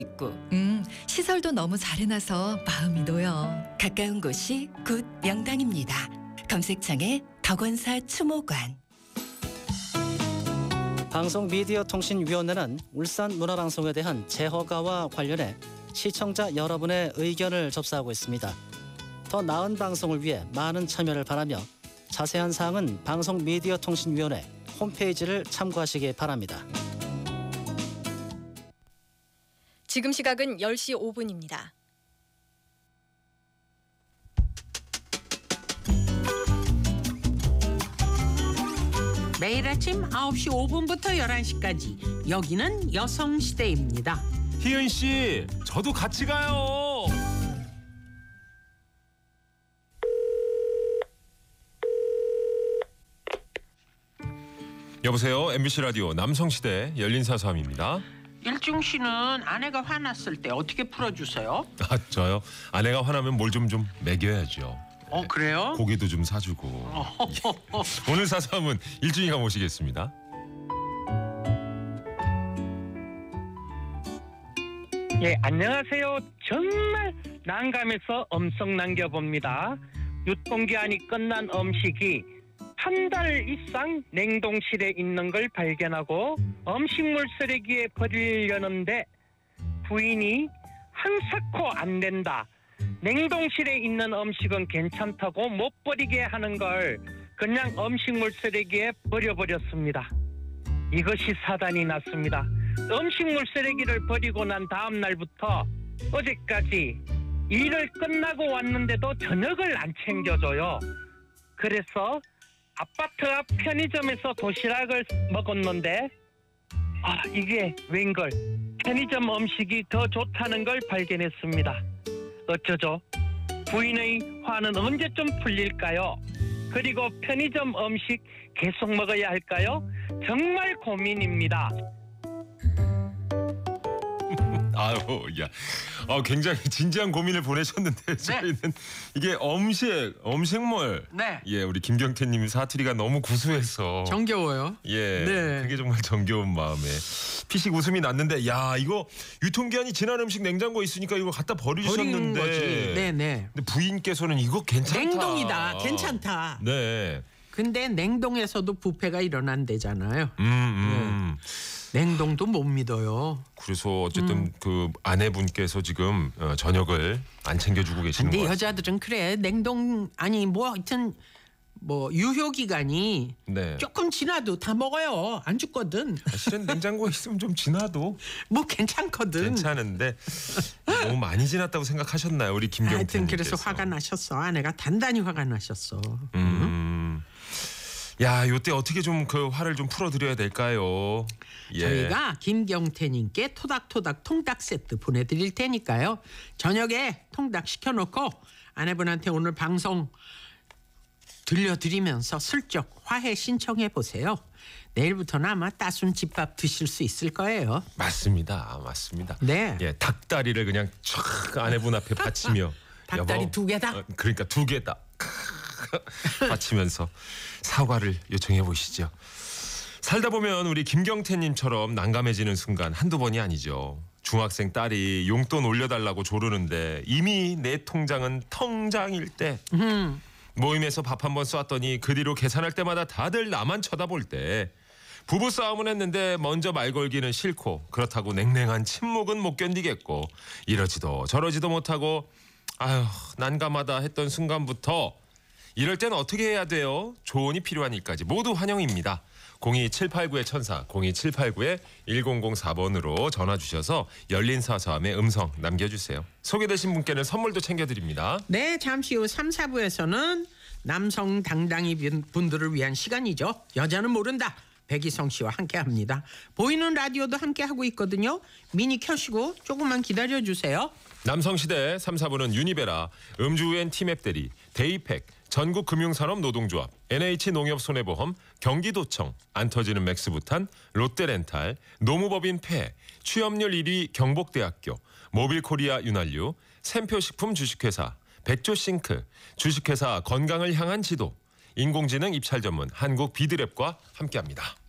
있고 시설도 너무 잘 해놔서 마음이 놓여. 가까운 곳이 곧 명당입니다. 검색창에 덕원사 추모관. 방송미디어통신위원회는 울산 문화방송에 대한 재허가와 관련해 시청자 여러분의 의견을 접수하고 있습니다. 더 나은 방송을 위해 많은 참여를 바라며 자세한 사항은 방송미디어통신위원회 홈페이지를 참고하시기 바랍니다. 지금 시각은 10시 5분입니다. 매일 아침 9시 5분부터 11시까지 여기는 여성시대입니다. 희은 씨, 저도 같이 가요. 여보세요, MBC 라디오 남성시대 열린사삼입니다. 일중 씨는 아내가 화났을 때 어떻게 풀어주세요? 아, 저요? 아내가 화나면 뭘 좀 먹여야죠. 그래요? 고기도 좀 사주고. 오늘 사삼은 일준이가 모시겠습니다. 예, 안녕하세요. 정말 난감해서 음성 남겨봅니다. 유통기한이 끝난 음식이 한 달 이상 냉동실에 있는 걸 발견하고 음식물 쓰레기에 버리려는데 부인이 한사코 안 된다. 냉동실에 있는 음식은 괜찮다고 못 버리게 하는 걸 그냥 음식물 쓰레기에 버려버렸습니다. 이것이 사단이 났습니다. 음식물 쓰레기를 버리고 난 다음 날부터 어제까지 일을 끝나고 왔는데도 저녁을 안 챙겨줘요. 그래서 아파트 앞 편의점에서 도시락을 먹었는데 이게 웬걸 편의점 음식이 더 좋다는 걸 발견했습니다. 어쩌죠? 부인의 화는 언제쯤 풀릴까요? 그리고 편의점 음식 계속 먹어야 할까요? 정말 고민입니다. 아유, 야, 굉장히 진지한 고민을 보내셨는데 저희는 이게 음식물. 네. 예, 우리 김경태님이 사투리가 너무 구수해서. 정겨워요. 예, 네. 그게 정말 정겨운 마음에 피식 웃음이 났는데, 야, 이거 유통기한이 지난 음식 냉장고에 있으니까 이거 갖다 버린 버리셨는데. 거지. 네네. 근데 부인께서는 이거 괜찮다. 냉동이다. 괜찮다. 네. 근데 냉동에서도 부패가 일어난대잖아요. 냉동도 못 믿어요. 그래서 어쨌든 그 아내분께서 지금 저녁을 안 챙겨주고 계시는 근데 거예요. 여자들은 그래. 냉동 아니 하여튼 유효 기간이 네. 조금 지나도 다 먹어요. 안 죽거든. 실은 냉장고에 있으면 좀 지나도 뭐 괜찮거든. 괜찮은데 너무 많이 지났다고 생각하셨나요, 우리 김경태 하여튼 님께서? 그래서 화가 나셨어. 아내가 단단히 화가 나셨어. 야, 요때 어떻게 좀 그 화를 좀 풀어드려야 될까요? 예. 저희가 김경태님께 토닥토닥 통닭 세트 보내드릴 테니까요. 저녁에 통닭 시켜놓고 아내분한테 오늘 방송 들려드리면서 슬쩍 화해 신청해 보세요. 내일부터는 아마 따순 집밥 드실 수 있을 거예요. 맞습니다. 네. 예, 닭다리를 그냥 촥 아내분 앞에 받치며 닭다리 여보, 2개다? 그러니까 2개다. 받치면서 사과를 요청해 보시죠. 살다 보면 우리 김경태님처럼 난감해지는 순간 한두 번이 아니죠. 중학생 딸이 용돈 올려달라고 조르는데 이미 내 통장은 텅장일 때, 모임에서 밥 한 번 쐈더니 그 뒤로 계산할 때마다 다들 나만 쳐다볼 때, 부부싸움은 했는데 먼저 말 걸기는 싫고 그렇다고 냉랭한 침묵은 못 견디겠고 이러지도 저러지도 못하고 아휴 난감하다 했던 순간부터 이럴 땐 어떻게 해야 돼요? 조언이 필요한 일까지 모두 환영입니다. 02789-1004, 02789-1004번으로 전화 주셔서 열린사삼의 음성 남겨주세요. 소개되신 분께는 선물도 챙겨드립니다. 네, 잠시 후 3, 4부에서는 남성 당당히 분들을 위한 시간이죠. 여자는 모른다. 백이성 씨와 함께합니다. 보이는 라디오도 함께하고 있거든요. 미니 켜시고 조금만 기다려주세요. 남성시대 3, 4부는 유니베라, 음주우엔 티맵대리, 데이팩, 전국금융산업노동조합, NH농협손해보험, 경기도청, 안터지는 맥스부탄, 롯데렌탈, 노무법인 폐, 취업률 1위 경복대학교, 모빌코리아 윤활유, 샘표식품 주식회사, 백조싱크, 주식회사 건강을 향한 지도, 인공지능 입찰 전문 한국 비드랩과 함께합니다.